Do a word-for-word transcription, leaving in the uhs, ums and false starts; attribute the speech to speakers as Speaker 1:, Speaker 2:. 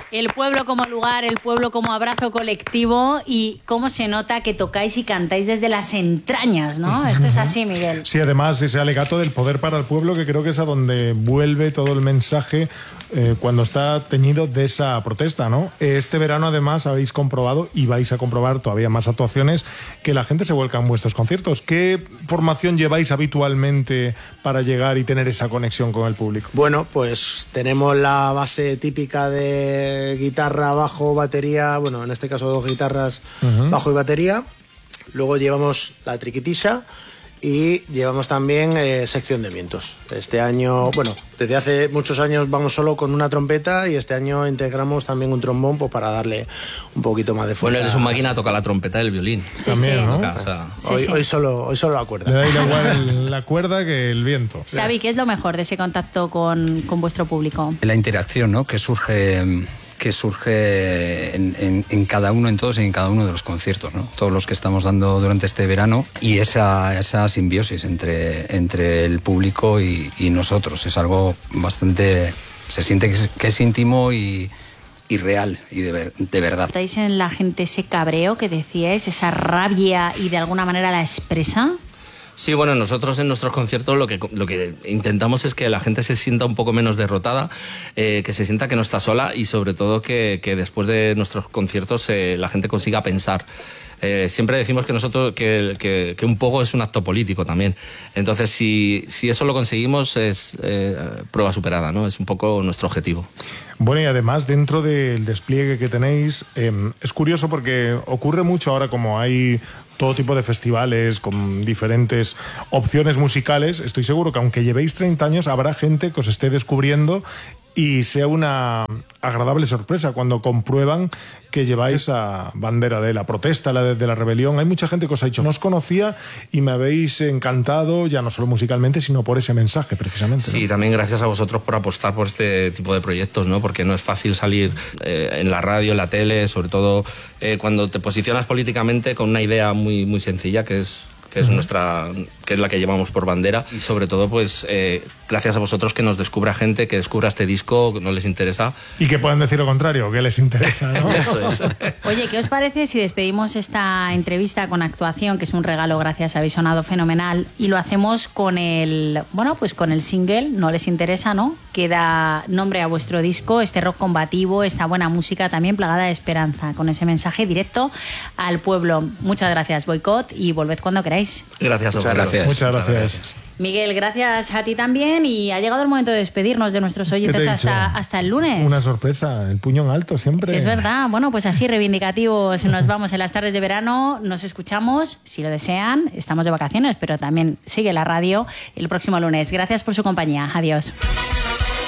Speaker 1: El pueblo como lugar, el pueblo como abrazo colectivo y cómo se nota que tocáis y cantáis desde las entrañas, ¿no? Esto es así, Miguel.
Speaker 2: Sí, además ese alegato del poder para el pueblo, que creo que es a donde vuelve todo el mensaje eh, cuando está teñido de esa protesta, ¿no? Este verano además habéis comprobado y vais a comprobar todavía más actuaciones que la gente se vuelca en vuestros conciertos. ¿Qué formación lleváis habitualmente para llegar y tener esa conexión con el público?
Speaker 3: Bueno, pues tenemos la base típica de guitarra, bajo, batería, bueno, en este caso dos guitarras, uh-huh. bajo y batería. Luego llevamos la triquitisha y llevamos también eh, sección de vientos. Este año, bueno, desde hace muchos años vamos solo con una trompeta y este año integramos también un trombón pues, para darle un poquito más de fuerza.
Speaker 4: Bueno, eres un máquina, toca la trompeta y el violín.
Speaker 1: Sí,
Speaker 2: también,
Speaker 1: sí.
Speaker 2: ¿no?
Speaker 4: Toca, o sea,
Speaker 3: sí, hoy, sí. Hoy, solo, hoy solo la cuerda.
Speaker 2: Le da igual la cuerda que el viento.
Speaker 1: Xavi, ¿qué es lo mejor de ese contacto con, con vuestro público?
Speaker 5: La interacción, ¿no? Que surge... que surge en, en, en cada uno, en todos y en cada uno de los conciertos, ¿no? Todos los que estamos dando durante este verano y esa, esa simbiosis entre, entre el público y, y nosotros. Es algo bastante... se siente que es, que es íntimo y, y real y de, ver, de verdad.
Speaker 1: ¿Estáis en la gente ese cabreo que decíais, esa rabia y de alguna manera la expresa?
Speaker 4: Sí, bueno, nosotros en nuestros conciertos lo que, lo que intentamos es que la gente se sienta un poco menos derrotada, eh, que se sienta que no está sola y sobre todo que, que después de nuestros conciertos eh, la gente consiga pensar. Eh, siempre decimos que nosotros que, que, que un poco es un acto político también. Entonces, si, si eso lo conseguimos es eh, prueba superada, ¿no? Es un poco nuestro objetivo.
Speaker 2: Bueno, y además dentro del despliegue que tenéis, eh, es curioso porque ocurre mucho ahora como hay todo tipo de festivales con diferentes opciones musicales. Estoy seguro que aunque llevéis treinta años, habrá gente que os esté descubriendo y sea una agradable sorpresa cuando comprueban que lleváis a bandera de la protesta, la de, de la rebelión. Hay mucha gente que os ha dicho, no os conocía y me habéis encantado, ya no solo musicalmente, sino por ese mensaje, precisamente, ¿no?
Speaker 4: Sí, también gracias a vosotros por apostar por este tipo de proyectos, ¿no? Porque no es fácil salir eh, en la radio, en la tele, sobre todo eh, cuando te posicionas políticamente con una idea muy, muy sencilla, que es... que es uh-huh. nuestra, que es la que llevamos por bandera y sobre todo pues eh, gracias a vosotros que nos descubra gente, que descubra este disco, que no les interesa.
Speaker 2: Y que puedan decir lo contrario, que les interesa, ¿no?
Speaker 4: Eso es.
Speaker 1: Oye, ¿qué os parece si despedimos esta entrevista con actuación, que es un regalo, gracias, habéis sonado fenomenal, y lo hacemos con el, bueno, pues con el single, No les interesa, ¿no? Que da nombre a vuestro disco, este rock combativo, esta buena música también plagada de esperanza, con ese mensaje directo al pueblo. Muchas gracias, Boicot, y volved cuando queráis.
Speaker 4: Gracias,
Speaker 5: muchas gracias.
Speaker 2: Muchas gracias. Muchas gracias.
Speaker 1: Miguel, gracias a ti también y ha llegado el momento de despedirnos de nuestros oyentes hasta, hasta el lunes.
Speaker 2: Una sorpresa, el puño en alto siempre.
Speaker 1: Es verdad, bueno, pues así reivindicativos nos vamos en las tardes de verano, nos escuchamos, si lo desean, estamos de vacaciones, pero también sigue la radio el próximo lunes. Gracias por su compañía, adiós.